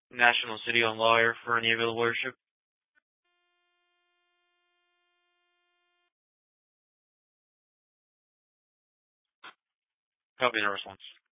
national city on lawyer for any available worship. Copy, no response.